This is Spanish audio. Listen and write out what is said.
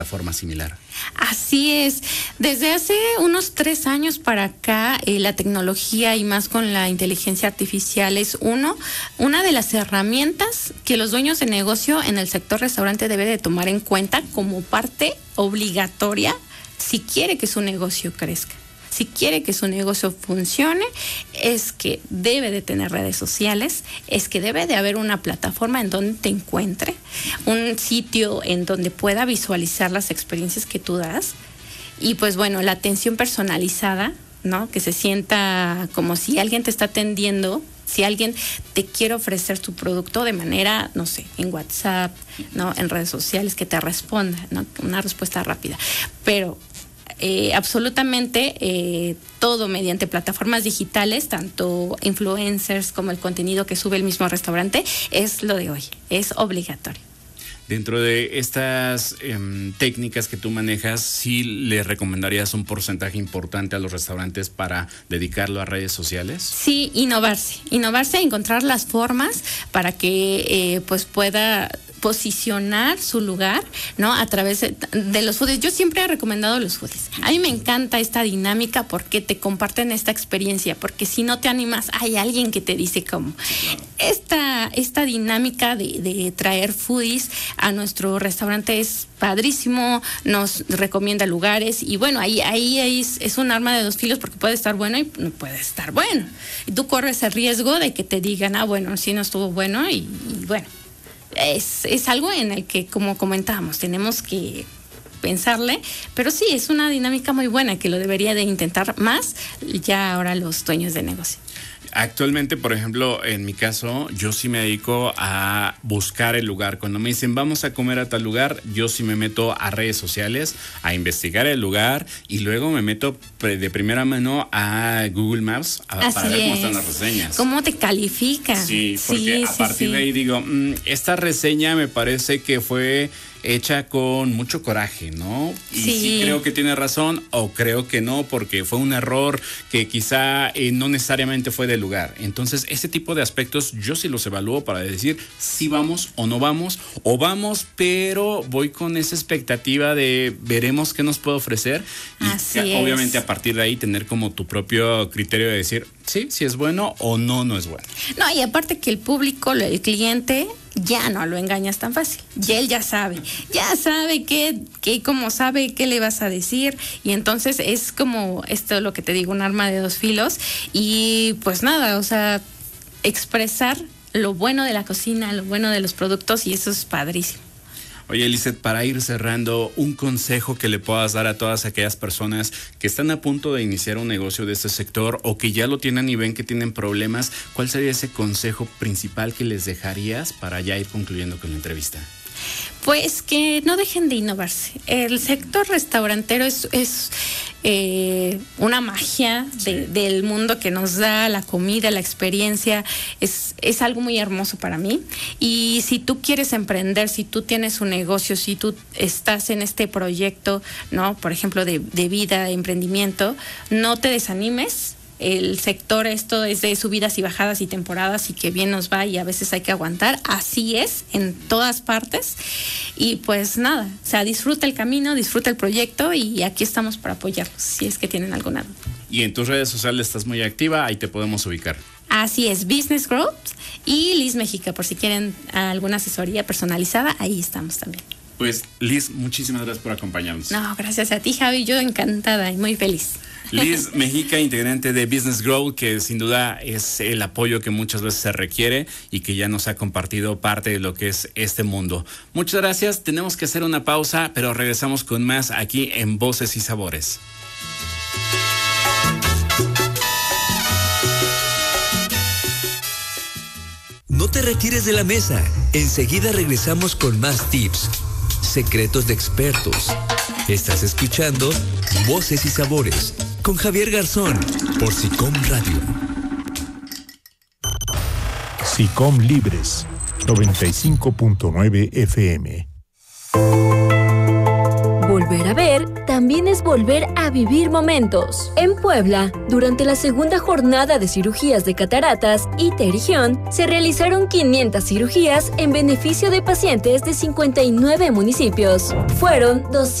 plataforma similar. Así es. Desde hace unos 3 años para acá, la tecnología y más con la inteligencia artificial es una de las herramientas que los dueños de negocio en el sector restaurante debe de tomar en cuenta como parte obligatoria si quiere que su negocio crezca. Si quiere que su negocio funcione, es que debe de tener redes sociales, es que debe de haber una plataforma en donde te encuentre, un sitio en donde pueda visualizar las experiencias que tú das y pues bueno, la atención personalizada, ¿no? Que se sienta como si alguien te está atendiendo, si alguien te quiere ofrecer su producto de manera, no sé, en WhatsApp, ¿no? En redes sociales, que te responda, ¿no? Una respuesta rápida. Pero absolutamente todo mediante plataformas digitales, tanto influencers como el contenido que sube el mismo restaurante, es lo de hoy, es obligatorio. Dentro de estas técnicas que tú manejas, ¿sí le recomendarías un porcentaje importante a los restaurantes para dedicarlo a redes sociales? Sí, innovarse, encontrar las formas para que pues pueda posicionar su lugar, ¿no? A través de los foodies. Yo siempre he recomendado los foodies. A mí me encanta esta dinámica porque te comparten esta experiencia, porque si no te animas, hay alguien que te dice cómo. Esta dinámica de traer foodies a nuestro restaurante es padrísimo, nos recomienda lugares y bueno, ahí es un arma de 2 filos porque puede estar bueno y no puede estar bueno. Y tú corres el riesgo de que te digan, bueno, sí no estuvo bueno y bueno. Es algo en el que, como comentábamos, tenemos que pensarle, pero sí, es una dinámica muy buena que lo debería de intentar más ya ahora los dueños de negocio. Actualmente, por ejemplo, en mi caso, yo sí me dedico a buscar el lugar. Cuando me dicen vamos a comer a tal lugar, yo sí me meto a redes sociales, a investigar el lugar y luego me meto de primera mano a Google Maps para ver cómo están las reseñas. ¿Cómo te califica? Sí, porque a partir de ahí digo, esta reseña me parece que fue hecha con mucho coraje, ¿no? Y sí creo que tiene razón o creo que no, porque fue un error que quizá no necesariamente fue del lugar. Entonces, ese tipo de aspectos yo sí los evalúo para decir si vamos o no vamos, o vamos, pero voy con esa expectativa de veremos qué nos puede ofrecer. Y obviamente a partir de ahí tener como tu propio criterio de decir sí, si es bueno o no es bueno. No, y aparte que el público, el cliente, ya no lo engañas tan fácil. Y él ya sabe como sabe qué le vas a decir. Y entonces es como esto lo que te digo, un arma de 2 filos. Y pues nada, o sea, expresar lo bueno de la cocina, lo bueno de los productos, y eso es padrísimo. Oye, Lizeth, para ir cerrando, un consejo que le puedas dar a todas aquellas personas que están a punto de iniciar un negocio de este sector o que ya lo tienen y ven que tienen problemas, ¿cuál sería ese consejo principal que les dejarías para ya ir concluyendo con la entrevista? Pues que no dejen de innovarse. El sector restaurantero es una magia del mundo que nos da la comida, la experiencia. Es algo muy hermoso para mí. Y si tú quieres emprender, si tú tienes un negocio, si tú estás en este proyecto, ¿no? Por ejemplo, de vida, de emprendimiento, no te desanimes. El sector esto es de subidas y bajadas y temporadas y que bien nos va y a veces hay que aguantar. Así es en todas partes. Y pues nada, o sea, disfruta el camino, disfruta el proyecto y aquí estamos para apoyarlos si es que tienen alguna duda. Y en tus redes sociales estás muy activa, ahí te podemos ubicar. Así es, Business Growth y Liz Mexica, por si quieren alguna asesoría personalizada, ahí estamos también. Pues Liz, muchísimas gracias por acompañarnos. No, gracias a ti, Javi, yo encantada y muy feliz. Liz Mexica, integrante de Business Growth, que sin duda es el apoyo que muchas veces se requiere y que ya nos ha compartido parte de lo que es este mundo. Muchas gracias, tenemos que hacer una pausa, pero regresamos con más aquí en Voces y Sabores. No te retires de la mesa, enseguida regresamos con más tips, secretos de expertos. Estás escuchando Voces y Sabores con Javier Garzón por SICOM Radio. SICOM Libres 95.9 FM. Volver a ver también es volver a vivir momentos. En Puebla, durante la segunda jornada de cirugías de cataratas y pterigión, se realizaron 500 cirugías en beneficio de pacientes de 59 municipios. Fueron 200